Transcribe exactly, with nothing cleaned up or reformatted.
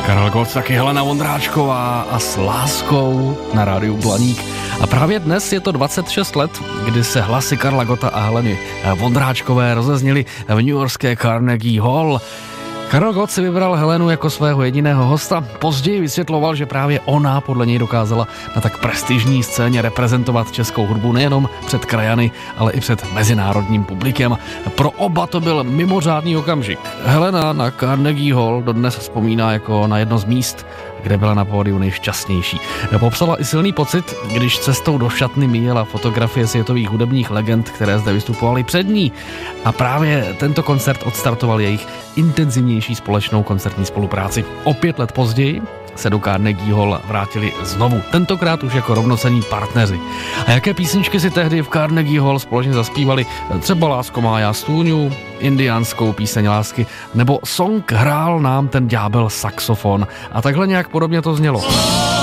Karel Gott, taky Helena Vondráčková a S láskou na rádiu Blaník. A právě dnes je to dvacet šest let, kdy se hlasy Karla Gotta a Heleny Vondráčkové rozezněly v newyorské Carnegie Hall. Karel Gott si vybral Helenu jako svého jediného hosta. Později vysvětloval, že právě ona podle něj dokázala na tak prestižní scéně reprezentovat českou hudbu nejenom před krajany, ale i před mezinárodním publikem. Pro oba to byl mimořádný okamžik. Helena na Carnegie Hall dodnes vzpomíná jako na jedno z míst, kde byla na pódiu nejšťastnější. Popsala i silný pocit, když cestou do šatny míjela fotografie světových hudebních legend, které zde vystupovaly před ní. A právě tento koncert odstartoval jejich intenzivnější společnou koncertní spolupráci. O pět let později se do Carnegie Hall vrátili znovu, tentokrát už jako rovnocenní partneři. A jaké písničky si tehdy v Carnegie Hall společně zaspívali? Třeba Lásko má já stůňu, indiánskou píseň lásky, nebo song Hrál nám ten ďábel saxofon. A takhle nějak podobně to znělo.